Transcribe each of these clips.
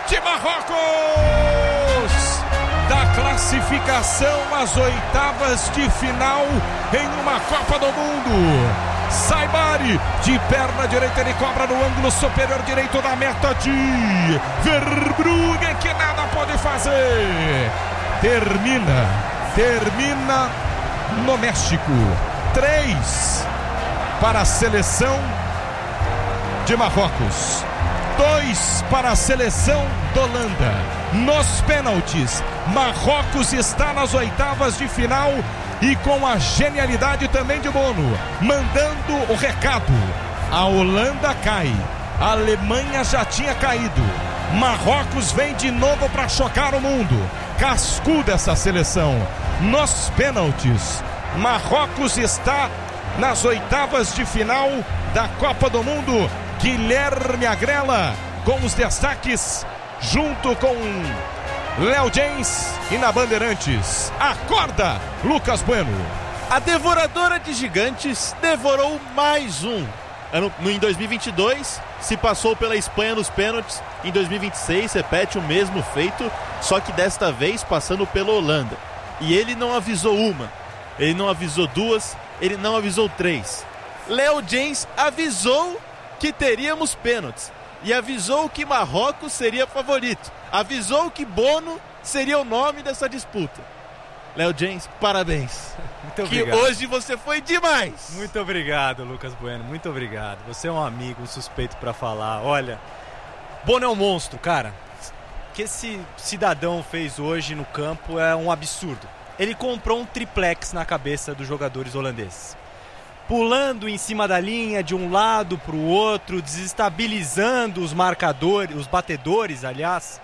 de Marrocos, da classificação às oitavas de final em uma Copa do Mundo. Saibari, de perna direita, ele cobra no ângulo superior direito da meta de Verbruggen, que nada pode fazer. Termina no México. 3 para a seleção de Marrocos, 2 para a seleção da Holanda. Nos pênaltis, Marrocos está nas oitavas de final e com a genialidade também de Bono, mandando o recado. A Holanda cai, a Alemanha já tinha caído, Marrocos vem de novo para chocar o mundo. Cascuda essa seleção. Nos pênaltis, Marrocos está nas oitavas de final da Copa do Mundo. Guilherme Agrela com os destaques, junto com Léo James e na Bandeirantes. Acorda, Lucas Bueno. A devoradora de gigantes devorou mais um. Em 2022, se passou pela Espanha nos pênaltis. Em 2026, repete o mesmo feito, só que desta vez passando pela Holanda. E ele não avisou uma, ele não avisou duas, ele não avisou três. Léo James avisou que teríamos pênaltis e avisou que Marrocos seria favorito, avisou que Bono seria o nome dessa disputa. Léo James, parabéns. Muito obrigado. Que hoje você foi demais. Muito obrigado, Lucas Bueno, muito obrigado. Você é um amigo, um suspeito pra falar. Olha, Bono é um monstro, cara. O que esse cidadão fez hoje no campo é um absurdo. Ele comprou um triplex na cabeça dos jogadores holandeses, pulando em cima da linha de um lado para o outro, desestabilizando os marcadores, os batedores, aliás.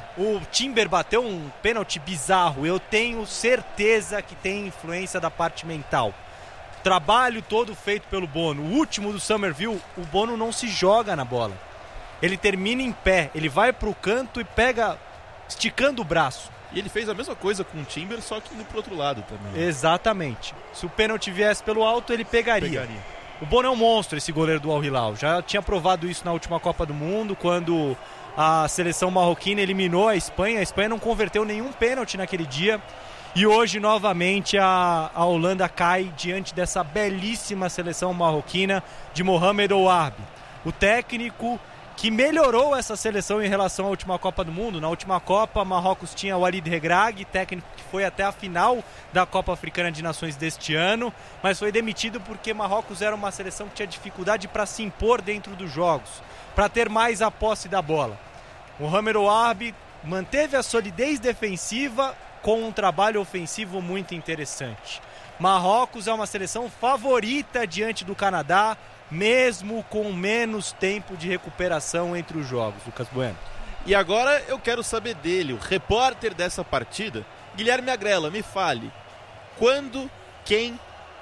O Timber bateu um pênalti bizarro. Eu tenho certeza que tem influência da parte mental. O trabalho todo feito pelo Bono. O último do Summerville, o Bono não se joga na bola. Ele termina em pé, ele vai para o canto e pega esticando o braço. E ele fez a mesma coisa com o Timber, só que indo pro outro lado também. Exatamente. Se o pênalti viesse pelo alto, ele pegaria. O Bono é um monstro, esse goleiro do Al Hilal. Já tinha provado isso na última Copa do Mundo, quando a seleção marroquina eliminou a Espanha. A Espanha não converteu nenhum pênalti naquele dia. E hoje, novamente, a Holanda cai diante dessa belíssima seleção marroquina de Mohamed Ouarbi. O técnico que melhorou essa seleção em relação à última Copa do Mundo. Na última Copa, Marrocos tinha o Walid Regragui, técnico que foi até a final da Copa Africana de Nações deste ano, mas foi demitido porque Marrocos era uma seleção que tinha dificuldade para se impor dentro dos jogos, para ter mais a posse da bola. Mohamed Ouarbi manteve a solidez defensiva com um trabalho ofensivo muito interessante. Marrocos é uma seleção favorita diante do Canadá, mesmo com menos tempo de recuperação entre os jogos. Lucas Bueno. E agora eu quero saber dele, o repórter dessa partida, Guilherme Agrela, me fale, quando, quem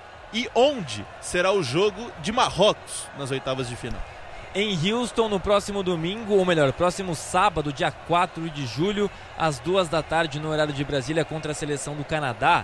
e onde será o jogo de Marrocos nas oitavas de final? Em Houston, no próximo domingo, ou melhor, próximo sábado, dia 4 de julho, às 14h no horário de Brasília, contra a seleção do Canadá.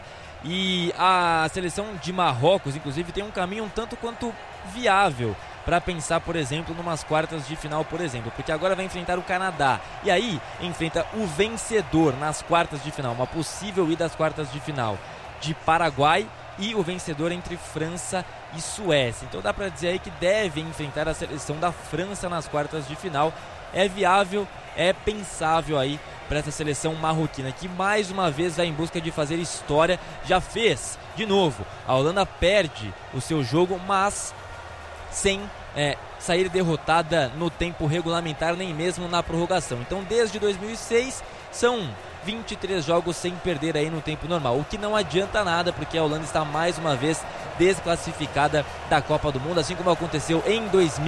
E a seleção de Marrocos, inclusive, tem um caminho um tanto quanto viável para pensar, por exemplo, numas quartas de final, por exemplo, porque agora vai enfrentar o Canadá e aí enfrenta o vencedor nas quartas de final, uma possível ida às quartas de final de Paraguai e o vencedor entre França e Suécia. Então dá para dizer aí que deve enfrentar a seleção da França nas quartas de final. É viável, é pensável aí para essa seleção marroquina, que mais uma vez vai em busca de fazer história. Já fez, de novo, a Holanda perde o seu jogo, mas sem sair derrotada no tempo regulamentar, nem mesmo na prorrogação. Então desde 2006 são 23 jogos sem perder aí no tempo normal, o que não adianta nada, porque a Holanda está mais uma vez desclassificada da Copa do Mundo, assim como aconteceu em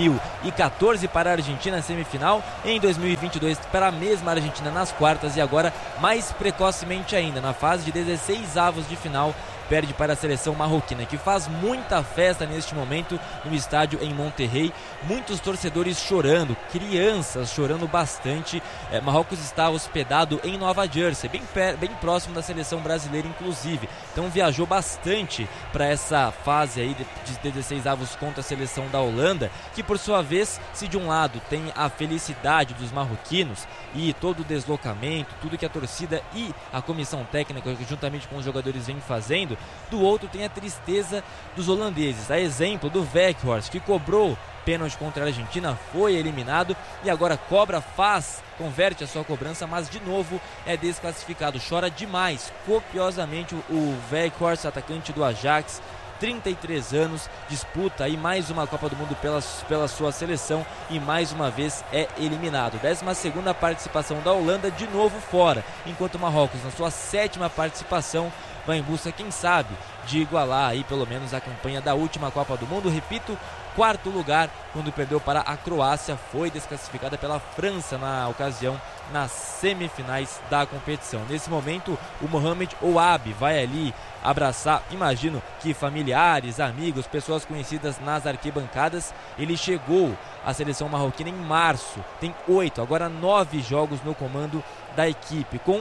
2014 para a Argentina na semifinal, em 2022 para a mesma Argentina nas quartas e agora mais precocemente ainda na fase de 16avos de final perde para a seleção marroquina, que faz muita festa neste momento no estádio em Monterrey. Muitos torcedores chorando, crianças chorando bastante. Marrocos está hospedado em Nova Jersey, bem próximo da seleção brasileira, inclusive. Então viajou bastante para essa fase aí de 16avos contra a seleção da Holanda, que por sua vez, se de um lado tem a felicidade dos marroquinos e todo o deslocamento, tudo que a torcida e a comissão técnica, juntamente com os jogadores, vem fazendo, do outro tem a tristeza dos holandeses. A exemplo do Weghorst, que cobrou pênalti contra a Argentina, foi eliminado e agora converte a sua cobrança, mas de novo é desclassificado. Chora demais, copiosamente, o Weghorst, atacante do Ajax, 33 anos, disputa aí mais uma Copa do Mundo pela sua seleção e mais uma vez é eliminado. 12ª participação da Holanda, de novo fora, enquanto o Marrocos, na sua 7ª participação, vai em busca, quem sabe, de igualar aí pelo menos a campanha da última Copa do Mundo. Repito, 4º lugar quando perdeu para a Croácia, foi desclassificada pela França na ocasião, nas semifinais da competição. Nesse momento, o Mohamed Ouabi vai ali abraçar, imagino que familiares, amigos, pessoas conhecidas nas arquibancadas. Ele chegou à seleção marroquina em março, tem 8, agora 9 jogos no comando da equipe, com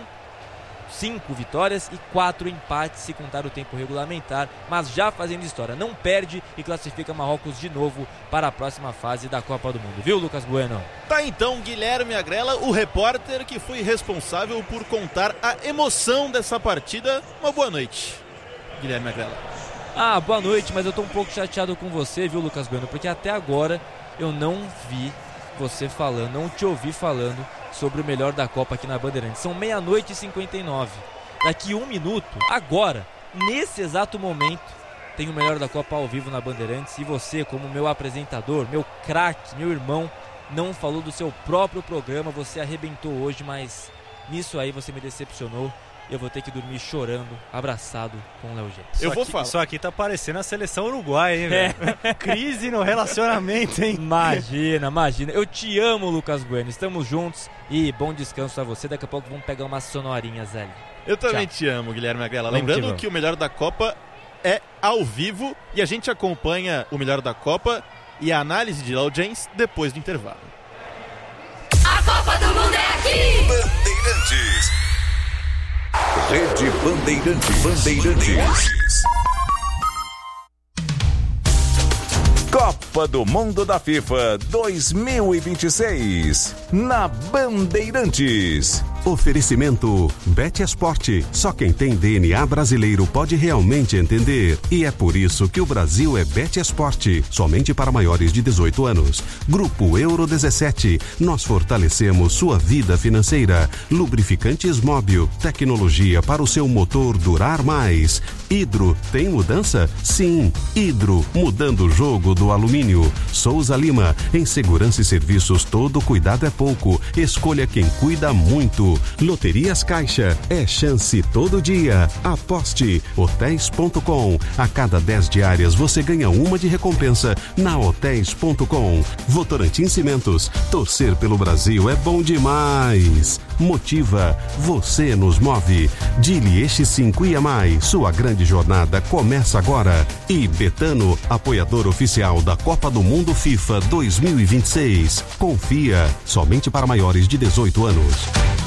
5 vitórias e 4 empates, se contar o tempo regulamentar, mas já fazendo história, não perde e classifica Marrocos de novo para a próxima fase da Copa do Mundo, viu, Lucas Bueno? Tá então, Guilherme Agrela, o repórter que foi responsável por contar a emoção dessa partida. Uma boa noite, Guilherme Agrela. Boa noite, mas eu tô um pouco chateado com você, viu, Lucas Bueno, porque até agora eu não vi você falando, não te ouvi falando sobre o melhor da Copa aqui na Bandeirantes. São 00:59. Daqui 1 minuto, agora, nesse exato momento, tem o melhor da Copa ao vivo na Bandeirantes. E você, como meu apresentador, meu craque, meu irmão, não falou do seu próprio programa. Você arrebentou hoje, mas nisso aí você me decepcionou. Eu vou ter que dormir chorando, abraçado com o Léo Gentes. Isso aqui tá parecendo a seleção uruguaia, hein, velho? Crise no relacionamento, hein? Imagina. Eu te amo, Lucas Bueno. Estamos juntos e bom descanso a você. Daqui a pouco vamos pegar umas sonorinhas ali. Eu também te amo, Guilherme Agrela. Lembrando que o melhor da Copa é ao vivo e a gente acompanha o melhor da Copa e a análise de Léo Gentes depois do intervalo. A Copa do Mundo é aqui! Bandeirantes. Rede Bandeirantes. Copa do Mundo da FIFA 2026 na Bandeirantes. Oferecimento Bet-Sport. Só quem tem DNA brasileiro pode realmente entender. E é por isso que o Brasil é Bet-Sport. Somente para maiores de 18 anos. Grupo Euro 17. Nós fortalecemos sua vida financeira. Lubrificantes Móbil. Tecnologia para o seu motor durar mais. Hidro. Tem mudança? Sim. Hidro. Mudando o jogo do alumínio. Souza Lima. Em segurança e serviços, todo cuidado é pouco. Escolha quem cuida muito. Loterias Caixa, é chance todo dia. Aposte. Hotéis.com. A cada 10 diárias você ganha uma de recompensa na Hotéis.com. Votorantim Cimentos. Torcer pelo Brasil é bom demais. Motiva. Você nos move. Dili 5 e a mais. Sua grande jornada começa agora. E Betano, apoiador oficial da Copa do Mundo FIFA 2026. Confia. Somente para maiores de 18 anos.